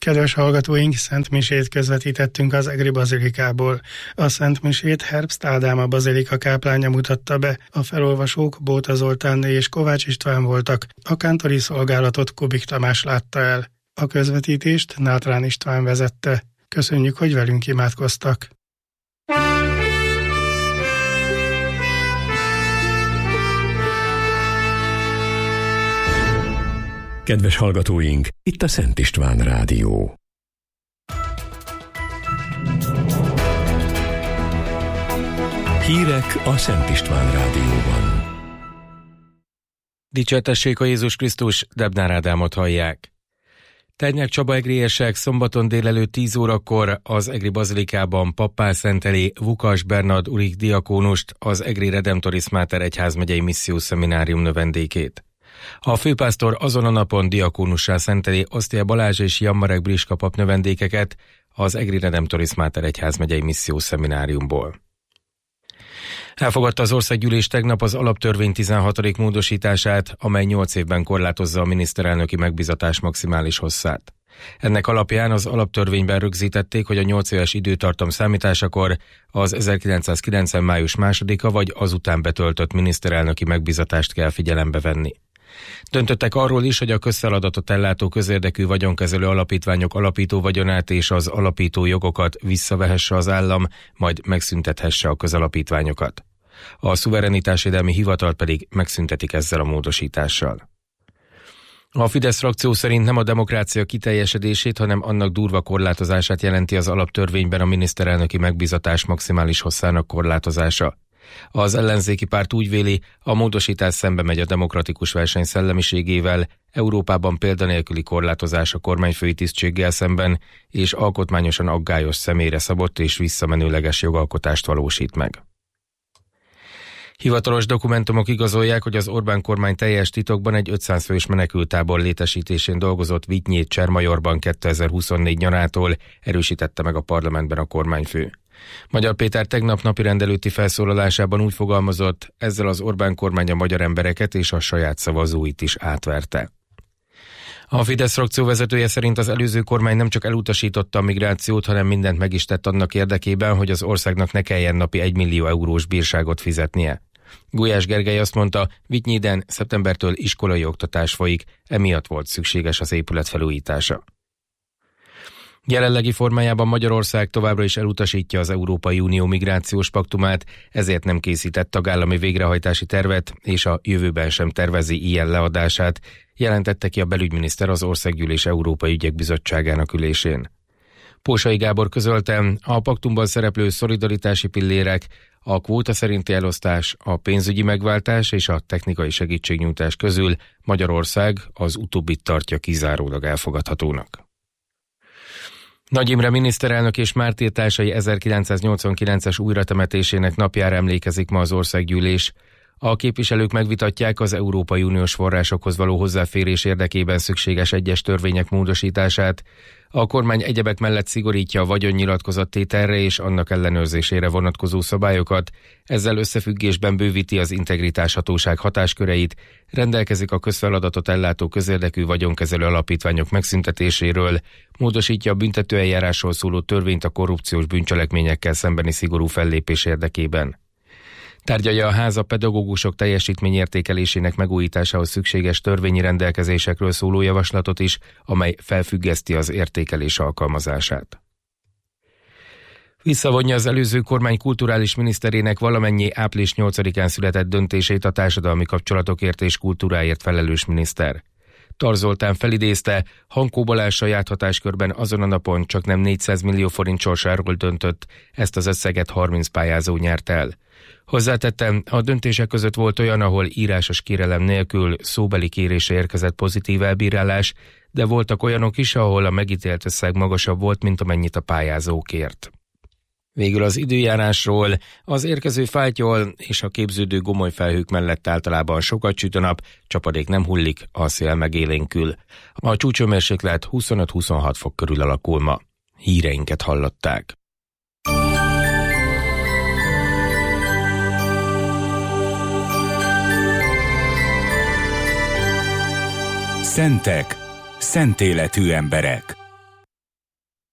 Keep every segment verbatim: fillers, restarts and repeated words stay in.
Kedves hallgatóink, szentmisét közvetítettünk az Egri Bazilikából. A szentmisét Herbst Ádám a bazilika káplánja mutatta be, a felolvasók Bóta Zoltán és Kovács István voltak, a kántori szolgálatot Kubik Tamás látta el. A közvetítést Nátrán István vezette. Köszönjük, hogy velünk imádkoztak. Kedves hallgatóink, itt a Szent István Rádió. Hírek a Szent István Rádióban. Dicsértessék a Jézus Krisztus, Debnár Ádámot hallják. Ternyák Csaba egriesek szombaton délelőtt tíz órakor az Egri Bazilikában pappá szenteli Vukas Bernard Urik diakónust, az Egri Redemptoris Mater egyházmegyei missziós szeminárium növendékét. A főpásztor azon a napon diakónussá szenteli Osztia Balázs és Jammarek Briska pap növendékeket az Egri Redemptoris Mater egyházmegyei missziós szemináriumból. Elfogadta az országgyűlés tegnap az alaptörvény tizenhatodik módosítását, amely nyolc évben korlátozza a miniszterelnöki megbízatás maximális hosszát. Ennek alapján az alaptörvényben rögzítették, hogy a nyolc éves időtartam számításakor az ezerkilencszázkilencven. május másodika vagy azután betöltött miniszterelnöki megbízatást kell figyelembe venni. Döntöttek arról is, hogy a közfeladatot ellátó közérdekű vagyonkezelő alapítványok alapító vagyonát és az alapító jogokat visszavehesse az állam, majd megszüntethesse a közalapítványokat. A szuverenitásvédelmi hivatalt pedig megszüntetik ezzel a módosítással. A Fidesz frakció szerint nem a demokrácia kiteljesedését, hanem annak durva korlátozását jelenti az alaptörvényben a miniszterelnöki megbízatás maximális hosszának korlátozása. Az ellenzéki párt úgy véli, a módosítás szembe megy a demokratikus verseny szellemiségével, Európában példanélküli korlátozás a kormányfői tisztséggel szemben, és alkotmányosan aggályos személyre szabott és visszamenőleges jogalkotást valósít meg. Hivatalos dokumentumok igazolják, hogy az Orbán kormány teljes titokban egy ötszáz fős menekülttábor létesítésén dolgozott Vitynyét Csermajorban kétezer-huszonnégy nyarától, erősítette meg a parlamentben a kormányfő. Magyar Péter tegnap napirend előtti felszólalásában úgy fogalmazott, ezzel az Orbán kormány a magyar embereket és a saját szavazóit is átverte. A Fidesz frakció vezetője szerint az előző kormány nem csak elutasította a migrációt, hanem mindent meg is tett annak érdekében, hogy az országnak ne kelljen napi egymillió eurós bírságot fizetnie. Gulyás Gergely azt mondta, Vitynyiden szeptembertől iskolai oktatás folyik, emiatt volt szükséges az épület felújítása. Jelenlegi formájában Magyarország továbbra is elutasítja az Európai Unió migrációs paktumát, ezért nem készített tagállami végrehajtási tervet, és a jövőben sem tervezi ilyen leadását, jelentette ki a belügyminiszter az Országgyűlés Európai Ügyek Bizottságának ülésén. Pósai Gábor közölte, a paktumban szereplő szolidaritási pillérek, a kvóta szerinti elosztás, a pénzügyi megváltás és a technikai segítségnyújtás közül Magyarország az utóbbit tartja kizárólag elfogadhatónak. Nagy Imre miniszterelnök és mártírtársai ezerkilencszáznyolcvankilences újratemetésének napjára emlékezik ma az országgyűlés. A képviselők megvitatják az Európai Uniós forrásokhoz való hozzáférés érdekében szükséges egyes törvények módosítását. A kormány egyebek mellett szigorítja a vagyonnyilatkozattételre és annak ellenőrzésére vonatkozó szabályokat, ezzel összefüggésben bővíti az integritáshatóság hatásköreit, rendelkezik a közfeladatot ellátó közérdekű vagyonkezelő alapítványok megszüntetéséről, módosítja a büntetőeljárásról szóló törvényt a korrupciós bűncselekményekkel szembeni szigorú fellépés érdekében. Tárgyalja a ház a pedagógusok teljesítményértékelésének megújításához szükséges törvényi rendelkezésekről szóló javaslatot is, amely felfüggeszti az értékelés alkalmazását. Visszavonja az előző kormány kulturális miniszterének valamennyi április nyolcadikán született döntését a társadalmi kapcsolatokért és kultúráért felelős miniszter. Tar Zoltán felidézte, Hankó Balázs saját hatáskörben azon a napon csak nem négyszáz millió forint sorsáról döntött, ezt az összeget harminc pályázó nyert el. Hozzátettem, a döntések között volt olyan, ahol írásos kérelem nélkül szóbeli kérésre érkezett pozitív elbírálás, de voltak olyanok is, ahol a megítélt összeg magasabb volt, mint amennyit a pályázó kért. Végül az időjárásról, az érkező fáttyol és a képződő gomoly felhők mellett általában sokat süt a nap, csapadék nem hullik, a szél megélénkül. A csúcshőmérséklet huszonöt-huszonhat fok körül alakul ma. Híreinket hallották. Szentek, szent életű emberek.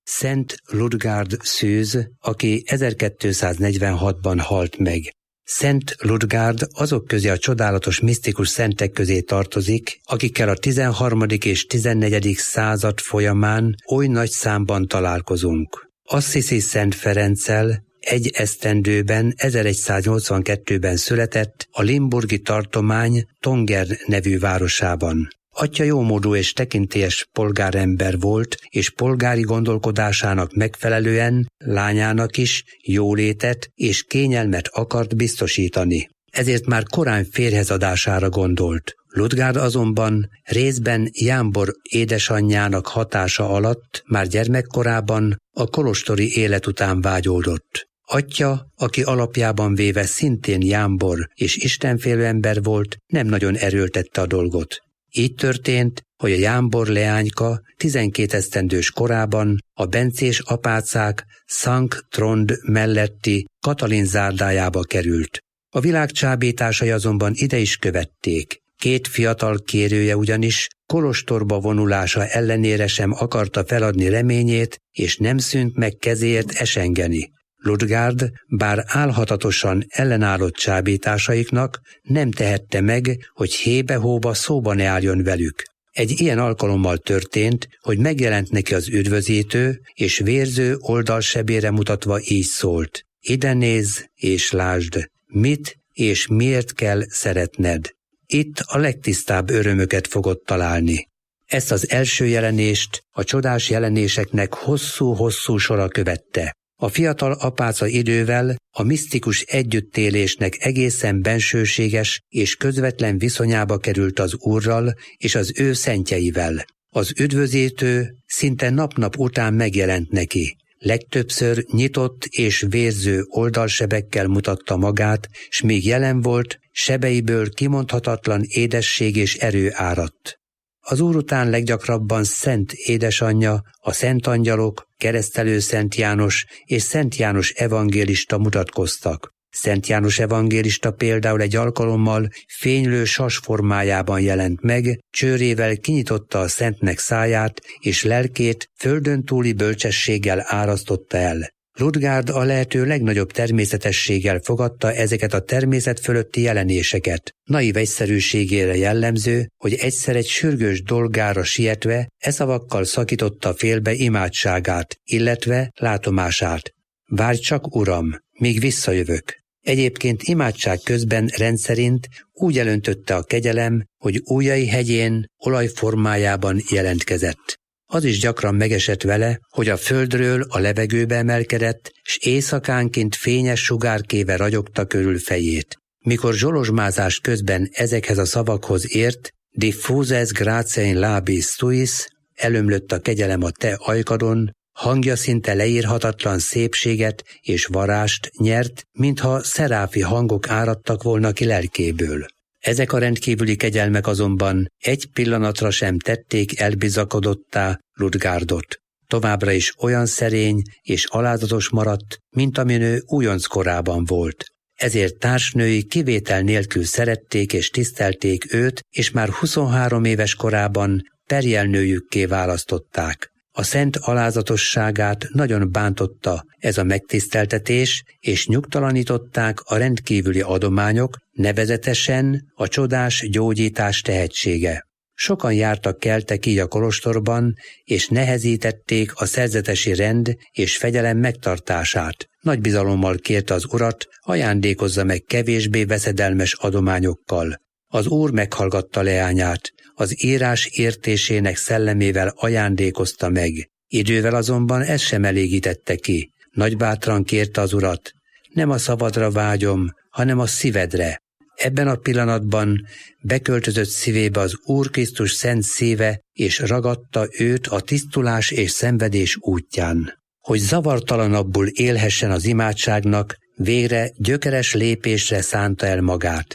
Szent Ludgárd Szűz, aki ezerkétszáznegyvenhatban halt meg. Szent Ludgárd azok közé a csodálatos misztikus szentek közé tartozik, akikkel a tizenharmadik és tizennegyedik század folyamán oly nagy számban találkozunk. Assisi Szent Ferenccel egy esztendőben, ezeregyszáznyolcvankettőben született a limburgi tartomány Tonger nevű városában. Atya jómódú és tekintélyes polgárember volt, és polgári gondolkodásának megfelelően lányának is jólétet és kényelmet akart biztosítani. Ezért már korán férjezadására gondolt. Ludgárd azonban részben Jámbor édesanyjának hatása alatt már gyermekkorában a kolostori élet után vágyódott. Atya, aki alapjában véve szintén jámbor és istenfélő ember volt, nem nagyon erőltette a dolgot. Így történt, hogy a jámbor leányka tizenkét esztendős korában a bencés apácák Sankt Trond melletti Katalin zárdájába került. A világ csábításai azonban ide is követték. Két fiatal kérője ugyanis kolostorba vonulása ellenére sem akarta feladni reményét, és nem szűnt meg kezéért esengeni. Ludgárd, bár álhatatosan ellenállott csábításaiknak, nem tehette meg, hogy hébe-hóba szóba ne álljon velük. Egy ilyen alkalommal történt, hogy megjelent neki az üdvözítő, és vérző oldalsebére mutatva így szólt: ide nézz és lásd, mit és miért kell szeretned. Itt a legtisztább örömöket fogod találni. Ezt az első jelenést a csodás jelenéseknek hosszú-hosszú sora követte. A fiatal apáca idővel a misztikus együttélésnek egészen bensőséges és közvetlen viszonyába került az Úrral és az ő szentjeivel. Az üdvözítő szinte nap-nap után megjelent neki. Legtöbbször nyitott és vérző oldalsebekkel mutatta magát, s még jelen volt, sebeiből kimondhatatlan édesség és erő áradt. Az Úr után leggyakrabban Szent Édesanyja, a Szent Angyalok, Keresztelő Szent János és Szent János evangélista mutatkoztak. Szent János evangélista például egy alkalommal fénylő sas formájában jelent meg, csőrével kinyitotta a Szentnek száját, és lelkét földön túli bölcsességgel árasztotta el. Ludgárd a lehető legnagyobb természetességgel fogadta ezeket a természet fölötti jelenéseket. Naiv egyszerűségére jellemző, hogy egyszer egy sürgős dolgára sietve e szavakkal szakította félbe imádságát, illetve látomását. Várj csak, Uram, míg visszajövök. Egyébként imádság közben rendszerint úgy elöntötte a kegyelem, hogy ujjai hegyén olajformájában jelentkezett. Az is gyakran megesett vele, hogy a földről a levegőbe emelkedett, s éjszakánként fényes sugárkéve ragyogta körül fejét. Mikor zsolozsmázás közben ezekhez a szavakhoz ért, diffuses gratia in labis tuis, elömlött a kegyelem a te ajkadon, hangja szinte leírhatatlan szépséget és varást nyert, mintha szeráfi hangok áradtak volna ki lelkéből. Ezek a rendkívüli kegyelmek azonban egy pillanatra sem tették elbizakodottá Ludgárdot. Továbbra is olyan szerény és alázatos maradt, mint amin ő újonc korában volt. Ezért társnői kivétel nélkül szerették és tisztelték őt, és már huszonhárom éves korában perjelnőjükké választották. A szent alázatosságát nagyon bántotta ez a megtiszteltetés, és nyugtalanították a rendkívüli adományok, nevezetesen a csodás gyógyítás tehetsége. Sokan jártak keltek így a kolostorban, és nehezítették a szerzetesi rend és fegyelem megtartását. Nagy bizalommal kérte az Urat, ajándékozza meg kevésbé veszedelmes adományokkal. Az Úr meghallgatta leányát, az írás értésének szellemével ajándékozta meg. Idővel azonban ez sem elégítette ki. Nagybátran kérte az Urat: nem a szavadra vágyom, hanem a szívedre. Ebben a pillanatban beköltözött szívébe az Úr Krisztus szent szíve, és ragadta őt a tisztulás és szenvedés útján. Hogy zavartalanabbul élhessen az imádságnak, végre gyökeres lépésre szánta el magát.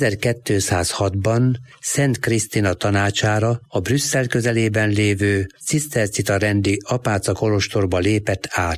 ezerkétszázhatban Szent Krisztina tanácsára a Brüsszel közelében lévő cisztercita rendi apáca kolostorba lépett át.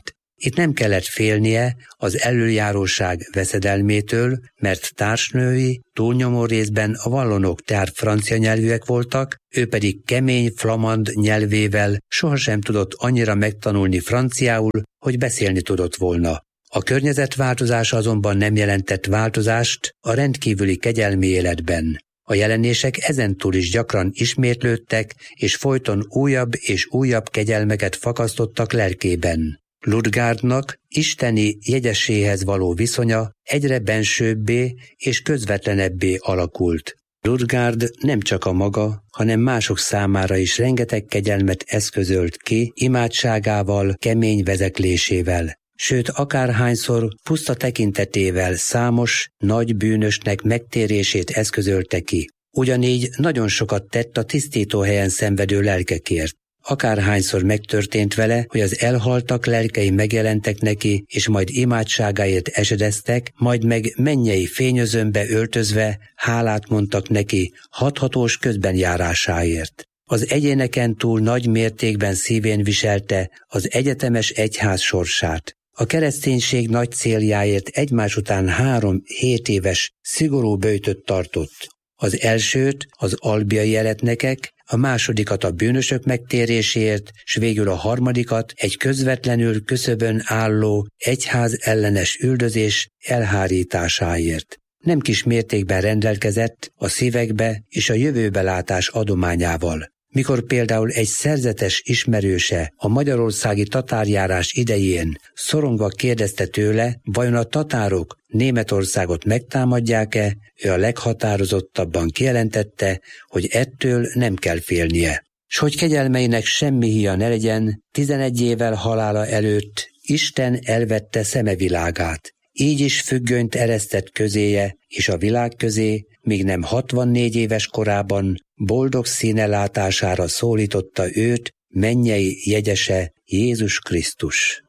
Itt nem kellett félnie az elöljáróság veszedelmétől, mert társnői túlnyomó részben a vallonok, tehát francia nyelvűek voltak, ő pedig kemény flamand nyelvével sohasem tudott annyira megtanulni franciául, hogy beszélni tudott volna. A környezetváltozása azonban nem jelentett változást a rendkívüli kegyelmi életben. A jelenések ezentúl is gyakran ismétlődtek, és folyton újabb és újabb kegyelmeket fakasztottak lelkében. Ludgardnak isteni jegyességhez való viszonya egyre bensőbbé és közvetlenebbé alakult. Ludgard nem csak a maga, hanem mások számára is rengeteg kegyelmet eszközölt ki imádságával, kemény vezeklésével. Sőt, akárhányszor puszta tekintetével számos, nagy bűnösnek megtérését eszközölte ki. Ugyanígy nagyon sokat tett a tisztítóhelyen szenvedő lelkekért. Akárhányszor megtörtént vele, hogy az elhaltak lelkei megjelentek neki, és majd imádságáért esedeztek, majd meg mennyei fényözömbe öltözve hálát mondtak neki hathatós közbenjárásáért. Az egyéneken túl nagy mértékben szívén viselte az egyetemes egyház sorsát. A kereszténység nagy céljáért egymás után három hét éves szigorú böjtöt tartott. Az elsőt az albiai eretnekek, a másodikat a bűnösök megtéréséért, s végül a harmadikat egy közvetlenül küszöbön álló egyház ellenes üldözés elhárításáért. Nem kis mértékben rendelkezett a szívekbe és a jövőbelátás adományával. Mikor például egy szerzetes ismerőse a magyarországi tatárjárás idején szorongva kérdezte tőle, vajon a tatárok Németországot megtámadják-e, ő a leghatározottabban kijelentette, hogy ettől nem kell félnie. S hogy kegyelmeinek semmi híja ne legyen, tizenegy évvel halála előtt Isten elvette szemevilágát. Így is függönyt eresztett közéje és a világ közé, míg nem hatvannégy éves korában boldog színe látására szólította őt mennyei jegyese Jézus Krisztus.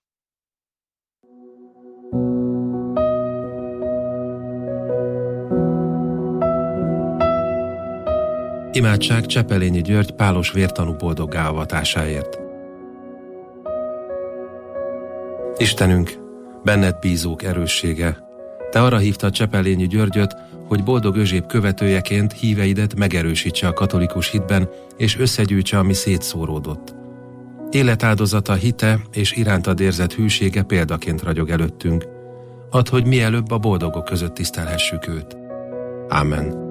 Imádság Csepelényi György pálos vértanú boldoggá avatásáért. Istenünk, benned bízók erőssége, te arra hívtad Csepelényi Györgyöt, hogy boldog Özséb követőjeként híveidet megerősítse a katolikus hitben, és összegyűjtse, ami szétszóródott. Életáldozata, hite és irántad érzett hűsége példaként ragyog előttünk. Add, hogy mielőbb a boldogok között tisztelhessük őt. Ámen.